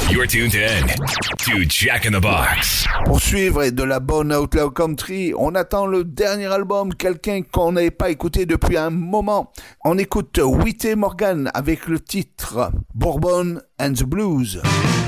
You're tuned in to Jack in the Box. Pour suivre de la bonne Outlaw Country, on attend le dernier album, quelqu'un qu'on n'avait pas écouté depuis un moment. On écoute Whitey Morgan avec le titre Bourbon and the Blues.